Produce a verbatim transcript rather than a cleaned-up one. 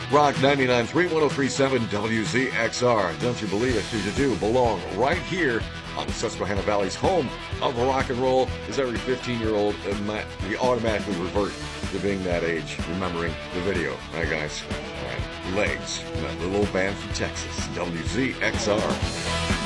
Rock ninety-nine point three, one oh three point seven W Z X R. Don't you believe it? Because you do belong right here on the Susquehanna Valley's home of rock and roll. Is every fifteen-year-old, we automatically revert to being that age, remembering the video. All right, guys? All right. Legs, the little band from Texas, W Z X R.